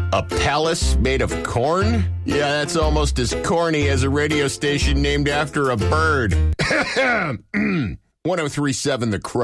A palace made of corn? Yeah, that's almost as corny as a radio station named after a bird. 1037 The Crow.